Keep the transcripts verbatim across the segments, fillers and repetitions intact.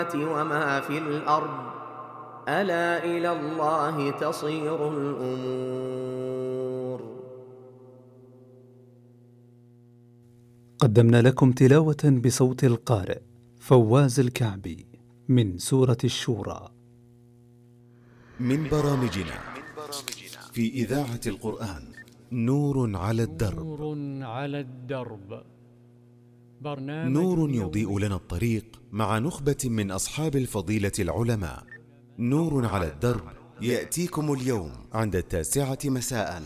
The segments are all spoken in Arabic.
وما في الأرض ألا إلى الله تصير الأمور. قدمنا لكم تلاوة بصوت القارئ فواز الكعبي من سورة الشورى. من برامجنا في إذاعة القرآن نور على الدرب. نور على الدرب، برنامج نور يضيء لنا الطريق مع نخبة من أصحاب الفضيلة العلماء. نور على الدرب يأتيكم اليوم عند التاسعة مساء.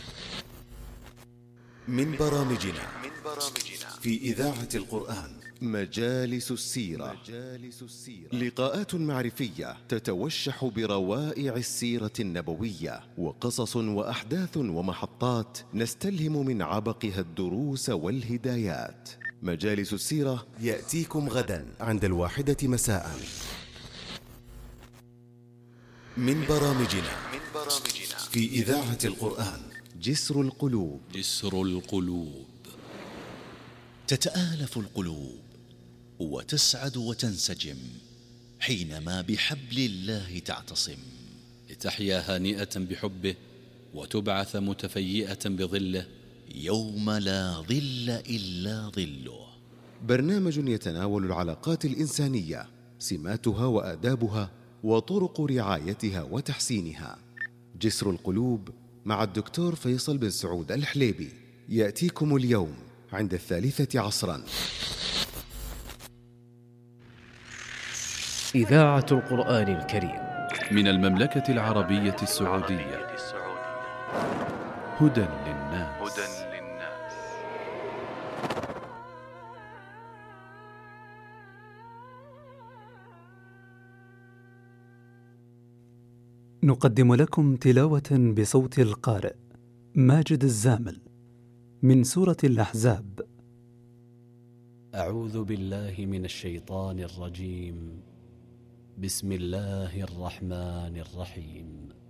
من برامجنا في إذاعة القرآن مجالس السيرة، لقاءات معرفية تتوشح بروائع السيرة النبوية وقصص وأحداث ومحطات نستلهم من عبقها الدروس والهدايات. مجالس السيرة يأتيكم غدا عند الواحدة مساء. من برامجنا في إذاعة القرآن جسر القلوب. جسر القلوب. تتآلف القلوب وتسعد وتنسجم حينما بحبل الله تعتصم، لتحيا هانئة بحبه وتبعث متفيئة بظله يوم لا ظل إلا ظله. برنامج يتناول العلاقات الإنسانية، سماتها وآدابها وطرق رعايتها وتحسينها. جسر القلوب مع الدكتور فيصل بن سعود الحليبي يأتيكم اليوم عند الثالثة عصرا. إذاعة القرآن الكريم من المملكة العربية السعودية. هدى للناس. نقدم لكم تلاوة بصوت القارئ ماجد الزامل من سورة الأحزاب. أعوذ بالله من الشيطان الرجيم. بسم الله الرحمن الرحيم.